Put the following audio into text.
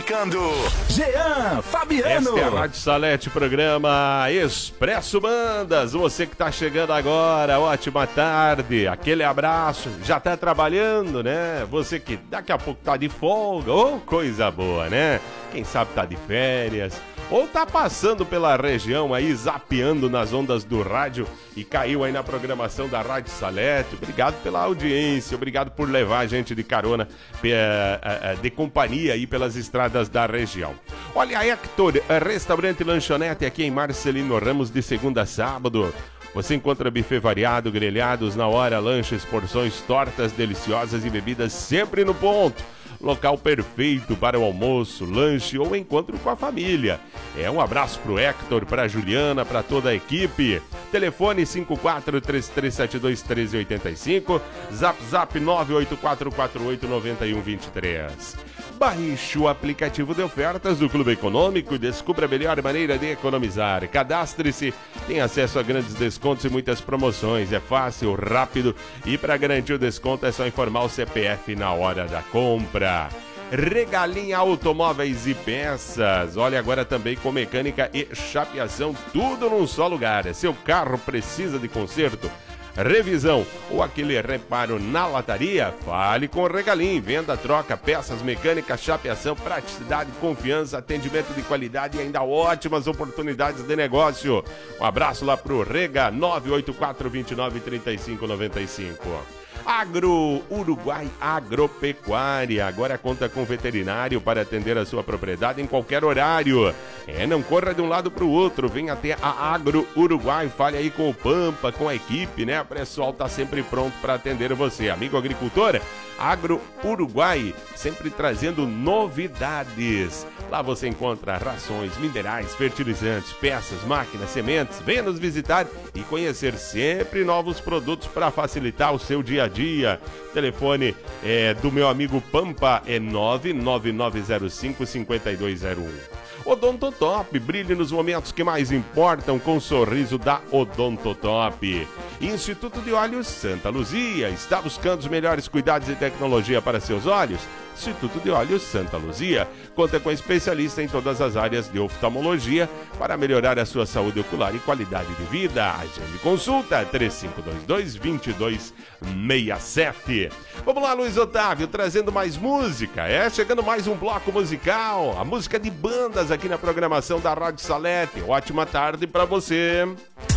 apresentando Jean Fabiano. Esta é a Rádio Salete, programa Expresso Bandas. Você que tá chegando agora, ótima tarde, aquele abraço. Já tá trabalhando, né? Você que daqui a pouco tá de folga, coisa boa, né? Quem sabe tá de férias, ou tá passando pela região aí, zapeando nas ondas do rádio e caiu aí na programação da Rádio Salete. Obrigado pela audiência, obrigado por levar a gente de carona, de companhia aí pelas estradas da região. Olha, a Hector Restaurante e Lanchonete aqui em Marcelino Ramos, de segunda a sábado. Você encontra buffet variado, grelhados na hora, lanches, porções, tortas deliciosas e bebidas sempre no ponto. Local perfeito para o almoço, lanche ou encontro com a família. Um abraço pro Hector, pra Juliana, pra toda a equipe. Telefone 54-3372-1385, zap 984489123. Baixe o aplicativo de ofertas do Clube Econômico e descubra a melhor maneira de economizar. Cadastre-se, tem acesso a grandes descontos e muitas promoções. É fácil, rápido e para garantir o desconto é só informar o CPF na hora da compra. Regalinha Automóveis e Peças. Olha, agora também com mecânica e chapeação, tudo num só lugar. Seu carro precisa de conserto, revisão ou aquele reparo na lataria? Fale com o Regalim. Venda, troca, peças mecânicas, chapeação, praticidade, confiança, atendimento de qualidade e ainda ótimas oportunidades de negócio. Um abraço lá pro Rega, 984-29-3595. Agro Uruguai Agropecuária, agora conta com veterinário para atender a sua propriedade em qualquer horário. Não corra de um lado para o outro, vem até a Agro Uruguai, fale aí com o Pampa, com a equipe, né? O pessoal tá sempre pronto para atender você. Amigo agricultor, Agro Uruguai, sempre trazendo novidades. Lá você encontra rações, minerais, fertilizantes, peças, máquinas, sementes. Venha nos visitar e conhecer sempre novos produtos para facilitar o seu dia a dia. Telefone do meu amigo Pampa é 99905-5201. Odontotop, brilhe nos momentos que mais importam com o sorriso da Odontotop. Instituto de Olhos Santa Luzia, está buscando os melhores cuidados e tecnologia para seus olhos? Instituto de Olhos Santa Luzia conta com especialista em todas as áreas de oftalmologia para melhorar a sua saúde ocular e qualidade de vida. Agende consulta 3522-2267. Vamos lá, Luiz Otávio, trazendo mais música. Chegando mais um bloco musical, a música de bandas aqui na programação da Rádio Salete. Ótima tarde para você.